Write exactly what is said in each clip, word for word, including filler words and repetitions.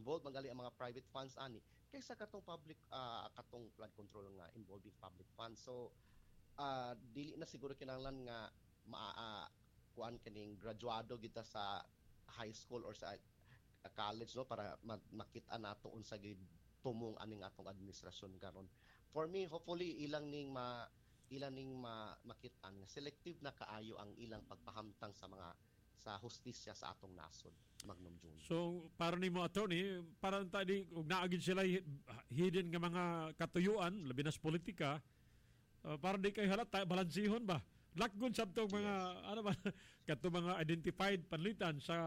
involved magali ang mga private funds ani kaysa katong public uh, katong flood control nga involving public funds. So uh, dili na siguro kinahanglan nga ma uh, kuan kining graduado kita sa high school or sa uh, college no para makita nato unsa gid tumong aning atong administrasyon karon. For me, hopefully ilang ning ma ilang ning ma, makit-an nga selective na kaayo ang ilang pagpahamtang sa mga sa hustisya sa atong nasod. Magnum Junior So, para ni mo, attorney, parang tadi, kung naagin sila hidden nga mga katuyuan, labi na sa politika, uh, parang di kayo halat, balansihon ba? Lakgon sa itong mga, yes. ano ba, kato mga identified panlitan sa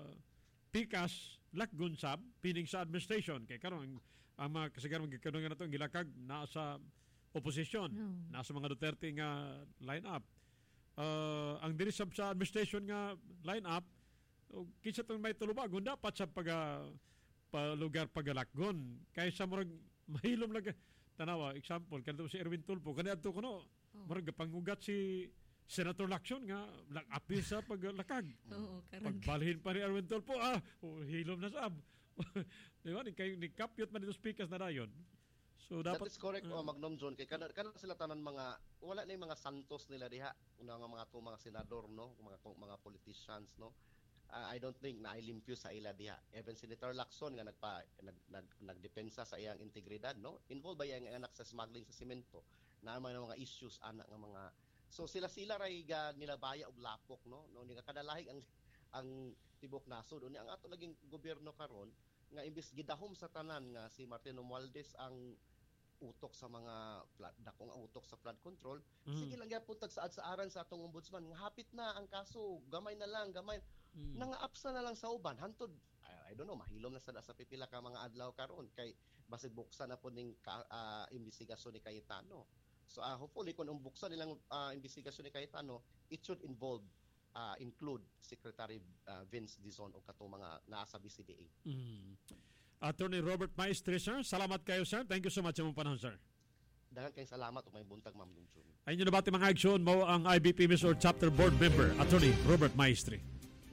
Tikas, lakgon sab, pining sa administration. Kaya karon ang mga kasigarang magkakanong na ito, ang gilakag, nasa oposisyon, no. nasa mga Duterte nga line-up. Uh, ang dinisab sa administration nga line-up, kinsa itong may tulubagon, dapat sa pag, pa lugar pagalakgon. Kaya sa murag mahilom lang, tanawa, example, kanito si Erwin Tulfo, kanito ko no, oh. murag pangugat si Senator Lacson nga, apil sa paglakag. Oo, pagbalhin pa ni Erwin Tulfo, ah, oh, hilom na sab. Di ba? Ni, ni kapyot man dito speakers na dayon. So dapat that is correct uh, oh, Magnum John kay kana kana sila tanan mga wala na yung mga santos nila diha nga mga to mga senador no mga mga politicians no uh, I don't think na ilimpyo sa ila diha. Even Senator Lacson nga nagpa nag, nag, nagdepensa sa iyang integridad no involved ba yang anak sa smuggling sa semento na mga mga issues anak nga mga so sila sila ray ga nila baya og lapok no no ni kadalahig ang ang tibok nasod ni ang ato laging gobyerno karon nga imbis gidahom sa tanan nga si Martin Romualdez ang utok sa mga flood, dakong ang utok sa flood control. Mm. Sige lang gyapon tag saad-saaran sa atong ombudsman nga hapit na ang kaso, gamay na lang, gamay. Mm. Nanga-apsa na lang sa uban hantod I, I don't know, mahilom na sa sa pipila ka mga adlaw karon kay basig buksan na po ning uh, investigasyon ni Cayetano. So uh, hopefully kung umbuksan nilang uh, investigasyon ni Cayetano, it should involve uh, include Secretary uh, Vince Dizon o katong mga naa sa B C D A. Mm. Attorney Robert Maestre, sir. Salamat kayo, sir. Thank you so much sa mong panahon, sir. Daghang kayong salamat o may buntag, Ma'am Lunchon. Ayun yung nabati mga aksyon mo ang I B P M I S or Chapter Board Member, Attorney Robert Maestre.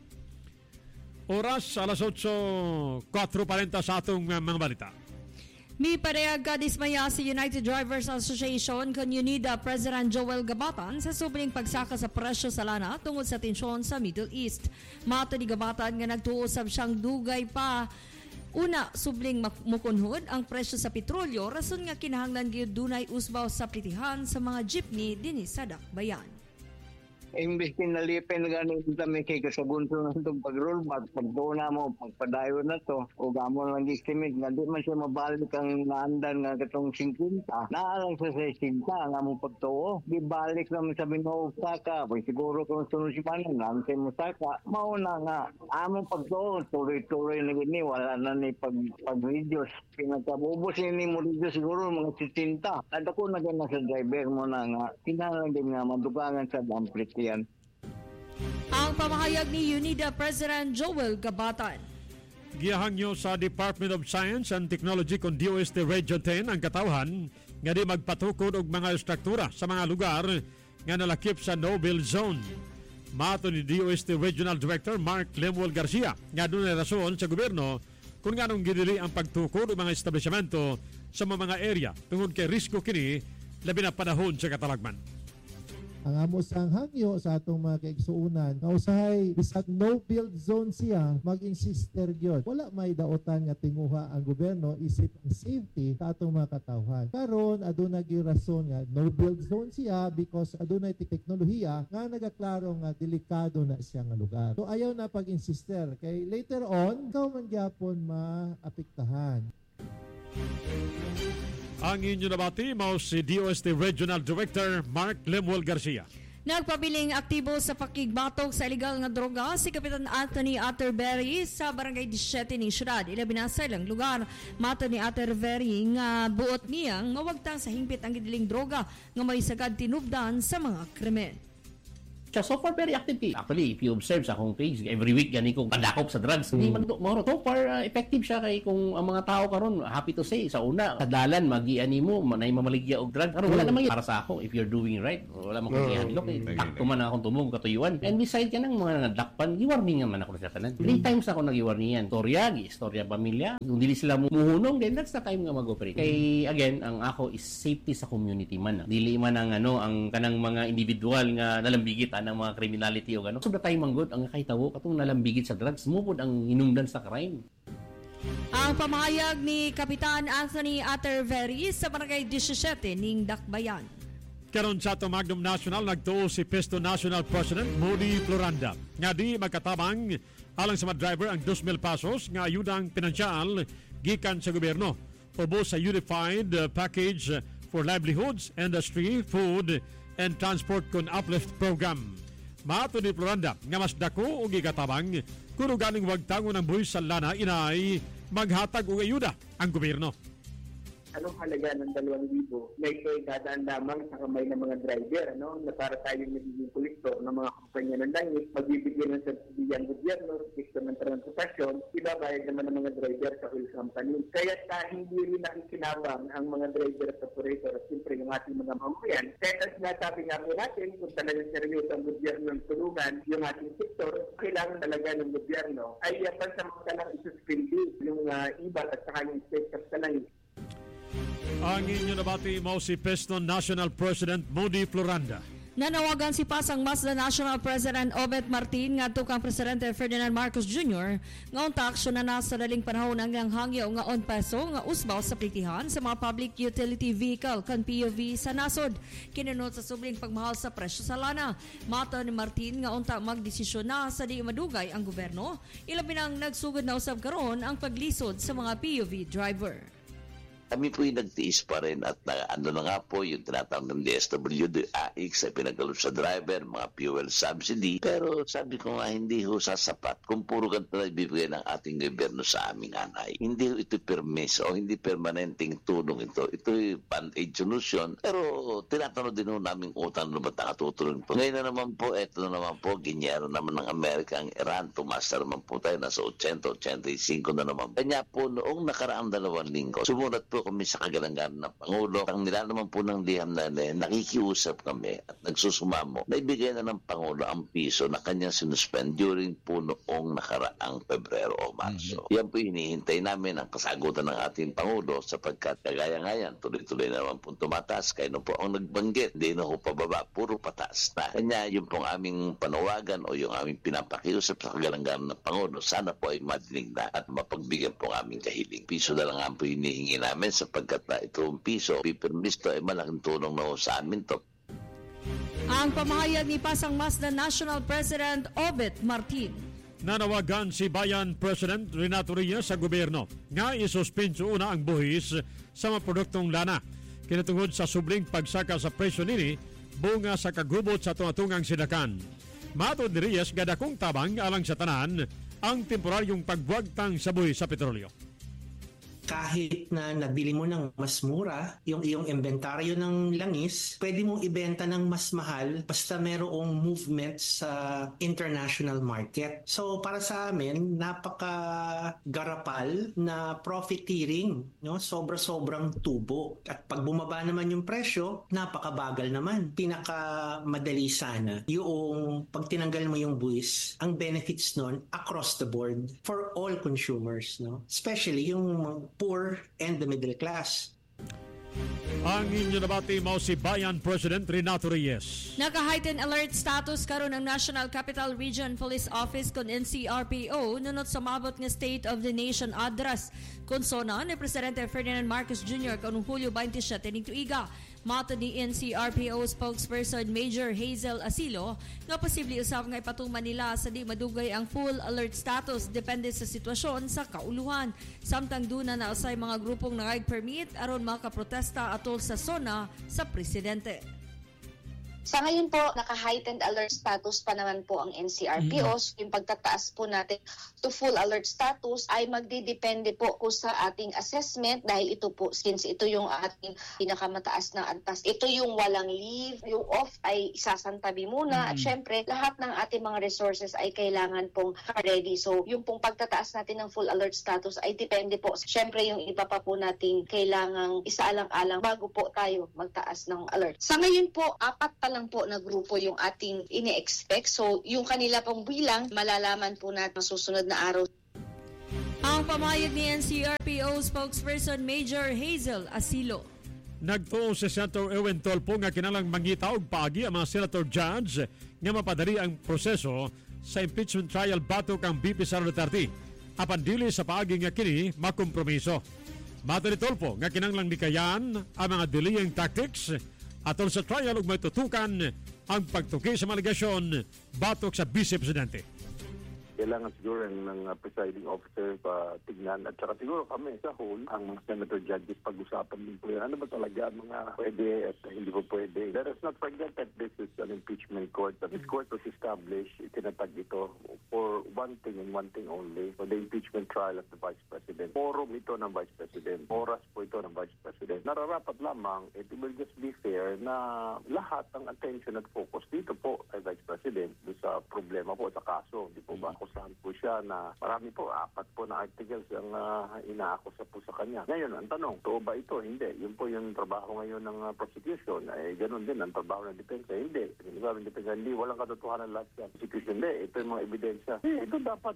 Oras, alas otso kwatro parenta sa atong mga balita. May parehag ka dismaya si United Drivers Association kan UNIDA President Joel Gabatan sa subling pagsaka sa presyo sa lana tungod sa tensyon sa Middle East. Mato ni Gabatan nga nagtuusab siyang dugay pa una, subling mukunhod ang presyo sa petrolyo, rason nga kinahanglan gyud dunay usbaw sa plitihan sa mga jeepney dinhi sa Dakbayan. Imbes kinalipin na ganin kami kay kasabunso na itong pag-rollback, pagduna mo, pagpadayo na to, o gamon lang estimate nga di man siya mabalik ang naandan nga katong fifty. Naalang sa sixty nga mo pagtuo, di balik naman sa Binoo Saka, pag siguro kung sunod si Manan, namin mo Saka, mauna nga, among pagtuo, tuloy-tuloy na gini, wala na ni pag, pag-videos. Pinagkabubos ni mo dito siguro mga sixty. At ako na gana sa driver mo na nga, kinahanglan din nga madugangan sa damplit. Yan. Ang pamahayag ni UNIDA President Joel Gabatan. Giyahangyo sa Department of Science and Technology kon D O S T Region ten ang katawhan nga di magpatukod og mga struktura sa mga lugar nga nalakip sa no-build zone. Mato ni D O S T Regional Director Mark Lemuel Garcia nga dunay rason sa gobyerno kung nganong gidili ang pagtukod og mga establishmento sa mga area tungod kay risko kini labi na panahon sa katalagman. Ang amo sang hangyo sa atong mga kaigsuunan nga usahay bisag no build zone siya mag-insister gyud wala may daotan nga tinguha ang gobyerno isip ang safety sa atong mga katawhan karon aduna gyud rason nga no build zone siya because adunay teknolohiya nga nagaklaro nga delikado na siya nga lugar so ayaw na pag-insister kay later on ikaw man gyapon maapektahan. Ang inyo nabati, mao si D O S T Regional Director Mark Lemuel Garcia. Nagpabiling aktibo sa pakigbatok sa illegal nga droga si Kapitan Anthony Atterbury sa Barangay seventeen ni Siyudad. Ilabi na sa ilang lugar. Mato ni Atterbury nga buot niyang mawagtang sa hingpit ang gidiling droga nga may sagad tinubdan sa mga krimen. Siya so far very active kay. Actually, if you observe sa akong page, every week gani kong padakop sa drugs. Hindi man mo so far uh, effective siya kay kung ang mga tao karon happy to say sa una kadalan magi-ani mo manay mamaligya og drugs. Karon wala naman para sa ako if you're doing right. Wala man ko tiyan. Look, takto man akong tumong katuyuan. And beside kanang mga nadakpan, giwarningan man ako sa tanan. Three times ako nagiwarningan. Storya, gi istorya pamilya. Kung dili sila muhunong, then that's the time nga mag-operate. Kay again, ang ako is safety sa community man. Dili man ang ano ang kanang mga individual nga nalambigit ng mga criminality o gano'n. So, the time ang good, ang kahitawo, katong nalambigit sa drugs, mupod ang hinungdan sa crime. Ang pamahayag ni Kapitan Anthony Aterveri sa Barangay seventeen ning Dakbayan. Karon sa ato Magnum National, nagtuo si Pesto National President Modi Floranda. Nga di magkatabang alang sa mga driver ang two thousand pesos nga ayudang pinansyal gikan sa gobyerno. Ubo sa Unified uh, Package for Livelihoods, Industry, Food, and Transport con Uplift Program. Maato ni Floranda nga mas dako og gigatabang kuno ganing wagtangon ng buhis sa lana inay maghatag og ayuda ang gobyerno. Anong halaga ng dalawang libo na ito'y dadaan lamang sa kamay ng mga driver, ano? Na para tayong nagiging kolektor ng mga kumpanya ng langit, magbibigyan ng subsidy ang gobyerno, sektor ng transportasyon, ibabayad naman ng mga driver sa oil company. Kaya ta, hindi rin nakikinabang ang mga driver at operator at siyempre yung ating mga mamamayan. Kaya as nasabi nga po natin, kung talagang seryoso ang gobyerno ng tulungan yung ating sektor, kailangan talaga ng gobyerno ay uh, pansamantalang isuspindi yung uh, iba at saka yung state of talangit. Ang inyo nabati mo si Pesto National President Modi Floranda. Nanawagan si Pasang Mazda National President Obet Martin nga tukang Presidente Ferdinand Marcos Junior nga unta aksyon na nasa daling panahon ang hangyo nga on peso nga usbaw sa plitihan sa mga public utility vehicle kan P U V sa nasod. Kinunod sa subling pagmahal sa presyo sa lana. Mata ni Martin nga unta magdesisyon na sa di madugay ang gobyerno. Ilabi nang nagsugod na usab karon ang paglisod sa mga P U V driver. Kami po yung nagtiis pa rin at na, ano na nga po yung tinatawag ng D S W D A X ay pinagalo sa driver, mga fuel subsidy. Pero sabi ko nga hindi ho sasapat kung puro ganito na ibibigay ng ating gobyerno sa aming anay. Hindi ho ito permis o hindi permanenteng tulong ito. Ito yung band-aid solution. Pero tinatanong din ho namin utang na ba't nakatutulong po. Ngayon na naman po, eto na naman po, ginyero naman ng Amerika ang Iran. Tumaas na naman po tayo, nasa eighty, eighty-five na naman. Kanya po noong nakaraang dalawang linggo, sumunod po kami sa kagalangan ng Pangulo. Ang nila naman po ng liham na nakikiusap kami at nagsusumamo na ibigay na ng Pangulo ang piso na kanyang sinuspend during po noong nakaraang Pebrero o Marso. Mm-hmm. Yan po hinihintay namin ang kasagutan ng ating Pangulo sapagkat kagaya nga yan, tuloy-tuloy na naman po tumataas. Kaya no po ang nagbanggit, hindi na po pababa, puro pataas na. Kanya yung pong aming panawagan o yung aming pinapakiusap sa kagalangan ng Pangulo, sana po ay madinig na at mapagbigyan po ang aming kahiling. Piso na lang ang po hinihingi namin sapagkat na itong piso, pipermis to ay malaking tulong na sa amin to. Ang pamahayag ni Pasang Mazda National President Obet Martin. Nanawagan si Bayan President Renato Reyes sa gobyerno nga isuspenso una ang buhis sa mga produktong lana. Kinatungod sa subling pagsaka sa presyo nini, bunga sa kagubot sa tungatungang sidakan. Matod ni Reyes, gadakong tabang alang sa tanan ang temporaryong pagwagtang sa buhis sa petrolyo. Kahit na nabili mo ng mas mura yung iyong inventaryo ng langis, pwede mong ibenta ng mas mahal basta merong movement sa international market. So para sa amin, napaka-garapal na profiteering, no? Sobra-sobrang tubo. At pag bumaba naman yung presyo, napakabagal naman. Pinaka-madali sana yung pag tinanggal mo yung buwis, ang benefits nun across the board for all consumers, no? Especially yung poor and the middle class. Ang inyo nabati mo si Bayan President Renato Reyes. Naka-heightened alert status karon ang National Capital Region Police Office kon N C R P O nunot sa mabot nga State of the Nation address konsona ni Presidente Ferdinand Marcos Junior kanong Hulyo twenty-seven ning tuiga. Mato ni N C R P O spokesperson Major Hazel Asilo nga posible usab nga ipatuman nila sa di madugay ang full alert status depende sa sitwasyon sa kauluhan. Samtang duna na usay mga grupong nangayag permit aron makaprotesta atol sa sona sa presidente. Sa ngayon po, naka-heightened alert status pa naman po ang N C R P O. So, yung pagtataas po natin to full alert status ay magdidepende po po sa ating assessment dahil ito po, since ito yung ating pinakamataas na antas, ito yung walang leave, yung off ay isasantabi muna. Mm. At syempre, lahat ng ating mga resources ay kailangan pong ready. So, yung pong pagtataas natin ng full alert status ay depende po. Syempre, yung iba pa po nating kailangang isaalang-alang bago po tayo magtaas ng alert. Sa ngayon po, apat pa lang po na grupo yung ating ini-expect. So, yung kanila pong bilang, malalaman po natin sa susunod na araw. Ang pamayag ni N C R P O spokesperson Major Hazel Asilo. Nagtuo si Senator Erwin Tolpo nga kinalang mangita og paagi ang mga senator judge nga mapadali ang proseso sa impeachment trial batok ang B P Sara Duterte. Apan dili sa paagi nga kini makompromiso. Mato ni Tolpo nga kinanglang nikayan ang mga delaying tactics atol sa trial ug may tutukan ang pagtuki sa maligasyon batok sa Vice Presidente. Kailangan siguro ng uh, presiding officer pa tignan at saka siguro kami sa whole, ang mga senator judges pag-usapan din po yan. Ano ba talaga ang mga pwede at hindi po pwede. Let us not forget that this is an impeachment court. That this court was established, itinatag ito for one thing and one thing only, for the impeachment trial of the Vice President. Forum ito ng Vice President. Oras po ito ng Vice President. Nararapat lamang, it will just be fair na lahat ng attention at focus dito po ay Vice President do sa problema po sa kaso. Di po ba? Saan po siya na marami po, apat po na articles ang uh, inaakusa po sa kanya. Ngayon, ang tanong, totoo ba ito? Hindi. Yun po yung trabaho ngayon ng uh, prosecution. Eh, ganun din ang trabaho ng depensa. Hindi. Hindi ba, depensa, hindi, walang katotohanan lahat yan. Prosecution, hindi. Ito yung mga ebidensya. Eh, ito dapat.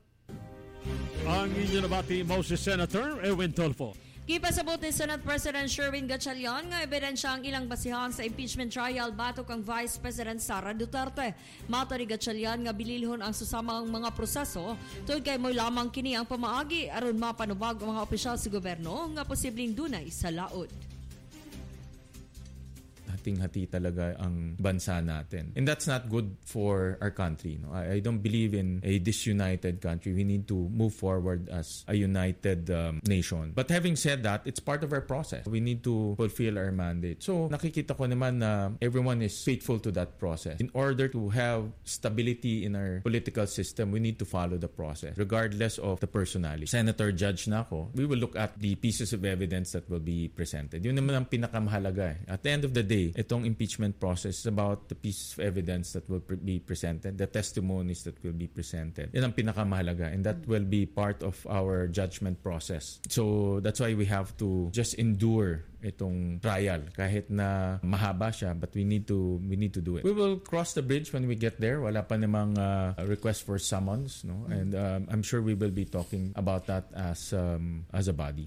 Ang inyo nabati mo si Senator Erwin Tolpo. Gipasabot ni Senate President Sherwin Gatchalian nga ebidensya ang ilang basihan sa impeachment trial batok ang Vice President Sara Duterte. Mato ni Gatchalian nga bililhon ang susamang mga proseso tungod kay moy lamang kini ang pamaagi aron mapanubag ang mga opisyal sa gobyerno nga posibleng dunay sa laod. Hating-hati talaga ang bansa natin. And that's not good for our country. No? I, I don't believe in a disunited country. We need to move forward as a united um, nation. But having said that, it's part of our process. We need to fulfill our mandate. So nakikita ko naman na everyone is faithful to that process. In order to have stability in our political system, we need to follow the process, regardless of the personality. Senator Judge na ako, we will look at the pieces of evidence that will be presented. Yun naman ang pinakamahalaga. Eh. At the end of the day, itong impeachment process is about the pieces of evidence that will pre- be presented, the testimonies that will be presented. Yan ang pinakamahalaga, and that will be part of our judgment process. So that's why we have to just endure itong trial kahit na mahaba siya, but we need to we need to do it. We will cross the bridge when we get there. Wala pa namang uh, request for summons, no? And um, I'm sure we will be talking about that as um, as a body.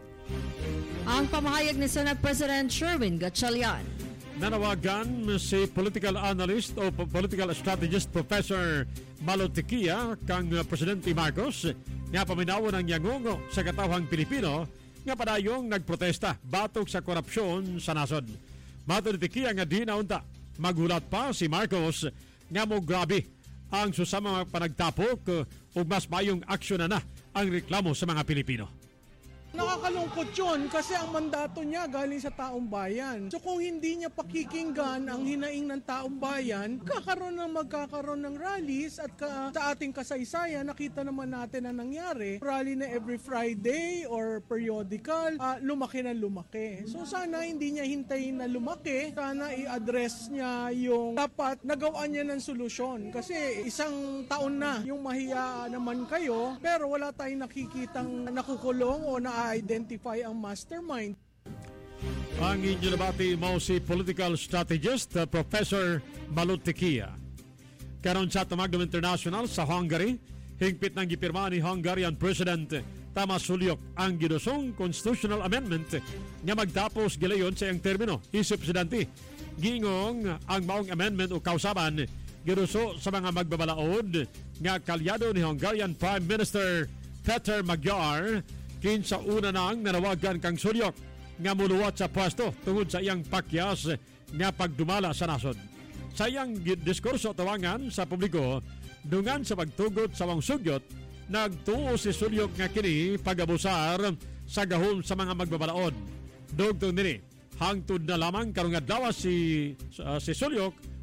Ang pamahayag ni Senate President Sherwin Gatchalian. Nanawagan si political analyst o political strategist Professor Malo Tequia kang Presidente Marcos nga paminawon ang yangungo sa katawhang Pilipino nga padayong nagprotesta batok sa korupsyon sa nasod. Mato ni Tequia nga di naunta magulat pa si Marcos nga mo grabe ang susama panagtapok ug mas mayong aksyon na na ang reklamo sa mga Pilipino. Nakakalungkot yun kasi ang mandato niya galing sa taong bayan. So kung hindi niya pakikinggan ang hinaing ng taong bayan, kakaroon ng magkakaroon ng rallies at ka, sa ating kasaysayan, nakita naman natin ang nangyari. Rally na every Friday or periodical, uh, lumaki na lumaki. So sana hindi niya hintayin na lumaki, sana i-address niya yung dapat nagawaan niya ng solusyon. Kasi isang taon na yung mahiya naman kayo, pero wala tayong nakikitang nakukulong o na identify ang mastermind. Ang inyo nabati mo si political strategist uh, Professor Malo Tequia. Karon sa Tamagdom International sa Hungary, hingpit ng gipirma ni Hungarian President Tamás Sulyok ang gidusong constitutional amendment nga magtapos gilayon sa iyang termino. Isip Presidente, giingong ang maong amendment o kausaban giduso sa mga magbabalaod nga kalyado ni Hungarian Prime Minister Peter Magyar. Kinsa una nang nanawagan kang Sulyok nga muluwat sa pwesto tungod sa iyang pakyas nga pagdumala sa nasod. Sa iyang diskurso tawangan sa publiko, dungan sa pagtugot sa mga sugyot, nagtuo si Sulyok nga kini pag-abusar sa gahom sa mga magbabalaod. Dugtong nini, hangtod na lamang karong adlaw si uh, si Sulyok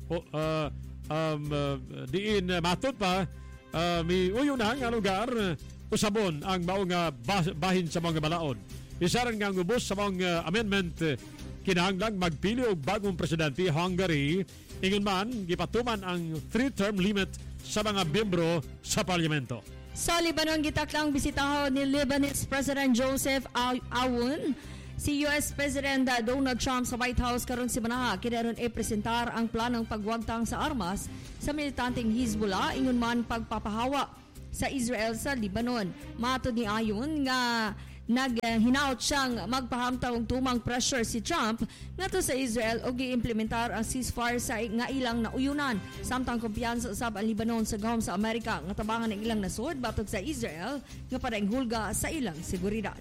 o, uh, um, uh, diin uh, matod pa uh, may uyo na nga lugar uh, usabon ang maong uh, bah- bahin sa mga balaod. Isaran nga ngubos sa mga uh, amendment uh, kinahanglang magpili og bagong presidente Hungary ingon man gipatuman ang three-term limit sa mga miyembro sa parlamento. Sa Lebanon, gitaklang bisitahon ni Lebanese President Joseph Aoun si U S President Donald Trump sa White House karon si Manaha kinaron i-presentar ang planong pagwagtang sa armas sa militanteng Hezbollah ingon man pagpapahawa sa Israel sa Lebanon. Matod ni Aoun nga naghinaot siyang magpahamtaw og tumang pressure si Trump ngadto sa Israel og gi-implementar ang ceasefire sa nga ilang nauyunan samtang kumpiyansa usab ang Lebanon sa gahom sa Amerika nga tabangan ang ilang nasud batok sa Israel nga padaing hulga sa ilang seguridad.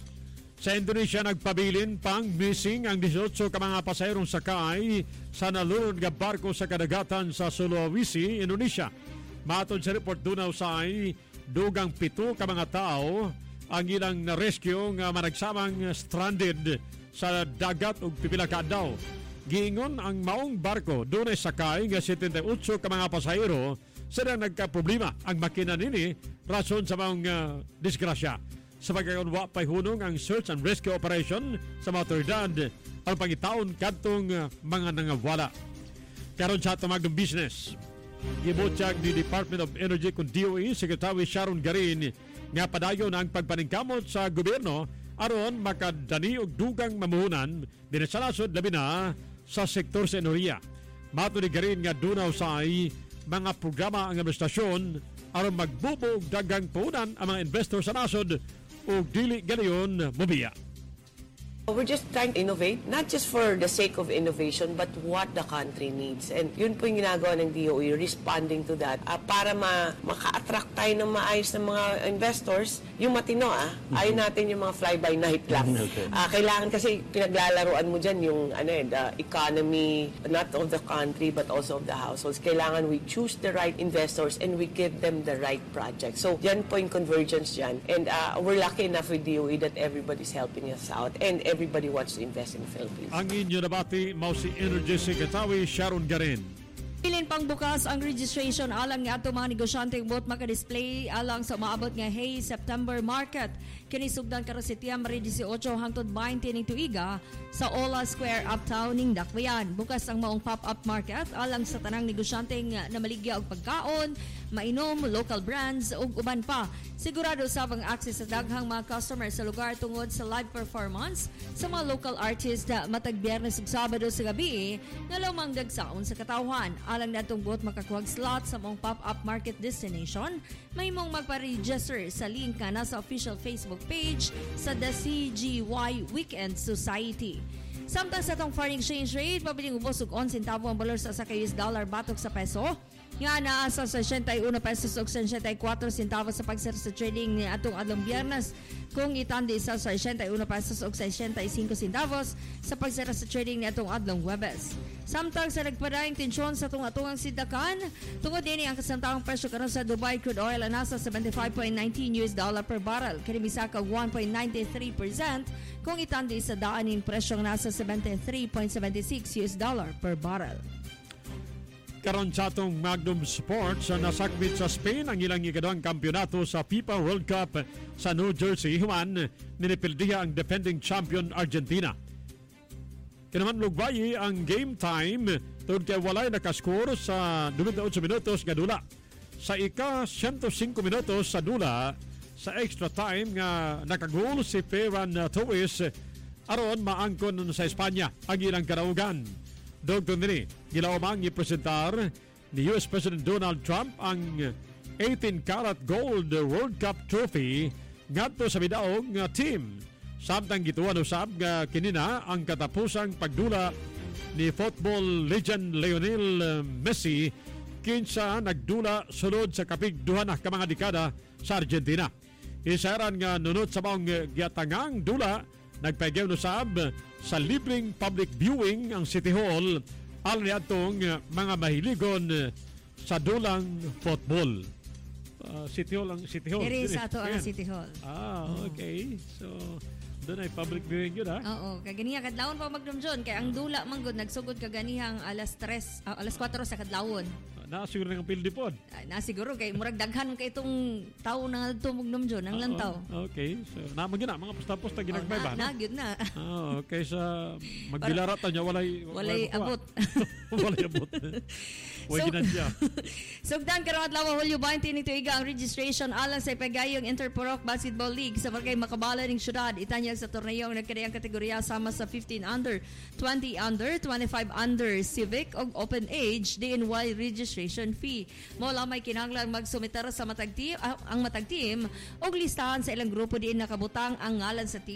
Sa Indonesia nagpabilin pang missing ang eighteen ka mga pasahirong sakay sa nalunod nga barko sa kadagatan sa Sulawesi, Indonesia. Matod sa report dunaw sa ay dugang pito ka mga tao ang ilang na-rescue nga managsamang stranded sa dagat ug pipila ka adlaw. Giingon ang maong barko dunay sakay nga seventy-eight ka mga pasahero sila nagka-problema ang makina nini rason sa maong uh, disgrasya. Sa pagkakunwa pay hunong ang search and rescue operation sa mga otoridad ang pangitaon kadtong uh, mga nangawala. Karon sa tumagdong business, gibutyag ni Department of Energy kung D O E Secretary Sharon Garin nga padayon ang pagpaningkamot sa gobyerno aron makadani og dugang mamuhunan dinhi sa nasod labi na sa sektor sa enerhiya. Mato ni Garin nga dunaw sa ay mga programa ang administrasyon aron magbubo og daghang puhunan ang mga investor sa nasod ug dili ganayon mobiya. We're just trying to innovate, not just for the sake of innovation, but what the country needs. And yun po yung ginagawa ng D O E, responding to that. Uh, para ma maka-attract tayo ng maayos ng mga investors, yung matino, ah. Mm-hmm. Ayaw natin yung mga fly-by-night lang. Okay. Uh, kailangan kasi pinaglalaruan mo dyan yung ano, eh, the economy, not of the country, but also of the households. Kailangan we choose the right investors and we give them the right project. So, yan po yung convergence dyan. And uh, we're lucky enough with D O E that everybody's helping us out. And everybody wants to invest in the Philippines. Ang inyo nabati, mao si Energy Secretary Sharon Garin. Pilin pang bukas ang registration alang nga ato mga negosyante bot maka-display alang sa maabot nga Hay September Market. Kini sugdan karon si September eighteen hangtod twenty ning tuiga sa Ola Square Uptown ning Dakbayan. Bukas ang maong pop-up market alang sa tanang negosyante nga namaligya og pagkaon, mainom, local brands ug uban pa. Sigurado sa ang access sa daghang mga customers sa lugar tungod sa live performance sa mga local artists na matag Biyernes ug Sabado sa gabi nga lumang dagsaon sa katawhan. Alang natong bot makakuha slot sa mong pop-up market destination, may mong magpa-register sa link nga nasa official Facebook page sa The C G Y Weekend Society. Samtang sa tong foreign exchange rate, pabiling ubos og one centavo ang valor sa sa U S dollar batok sa peso. Nga naa sa sixty-one pesos ug sixty-four centavos sa pagsara sa trading ni atong adlong Biyernes kung itandi sa sixty-one pesos ug sixty-five centavos sa pagsara sa trading ni atong adlong Huwebes. Samtang sa nagpadaing tensyon sa tunga-tungang sidakan, tungod dinhi ang kasamtang presyo karon sa Dubai crude oil nasa seventy-five point one nine U S dollar per barrel, kini misaka one point nine three percent kung itandi sa daaning presyo nasa seventy-three point seven six U S dollar per barrel. Karon sa atong Magnum Sports, nasakbit sa Spain ang ilang ikaduhang kampyonato sa FIFA World Cup sa New Jersey. Human, ninipildiha ang defending champion Argentina. Kinaman lugbayi ang game time tungod kay walay nakascore sa twenty-eight minutos nga dula. Sa ika one oh five minutos sa dula, sa extra time nga nakagol si Ferran Torres aron maangkon sa Espanya ang ilang karaugan. Dogton nini, gilawamang ipresentar ni U S President Donald Trump ang eighteen karat gold World Cup trophy ngadto sa bidaog nga team. Samtang gituan usab nga kinina ang katapusang pagdula ni football legend Lionel Messi kinsa nagdula sulod sa kapig duha na ka mga dekada sa Argentina. Isaran nga nunot sa maong giatangang dula nagpagyaw usab sa libreng public viewing ang City Hall alang niadtong mga mahiligon sa dulang football. Uh, City Hall ang City Hall. Diri sa ato ang City Hall. Ah, okay. So Doon ay public viewing yun, ha? Oo, kaganiya kadlawon pa magdumjon kay ang dula man gud nagsugod kaganihang alas tres, uh, alas kwatro sa kadlawon. Na siguro ng pildi pod. Uh, na siguro kay murag daghan kay itong tawo na tumugdumjon ang lantaw. Okay, so naman gyud na mga pusta-pusta ginagbay ba? Na gyud na. Oh, okay sa magbilarat ta nya walay walay abot. walay abot. Wala na siya. Sugdan karon adlaw Hulyo twenty ni tuiga ang registration alang sa Pagayong Interporoc Basketball League sa barangay Makabala ning syudad. Itanyag sa torneo nagkadayang kategorya sama sa fifteen under, twenty under, twenty-five under, civic ug open age D N Y registration fee. Mo lamay kinahanglan magsumitar sa matag team, uh, ang matag team og listahan sa ilang grupo diin nakabutang ang ngalan sa team